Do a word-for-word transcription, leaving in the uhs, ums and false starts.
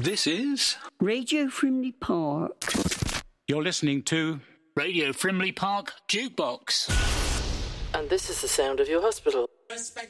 This is Radio Frimley Park. You're listening to Radio Frimley Park Jukebox. And this is the sound of your hospital. Respect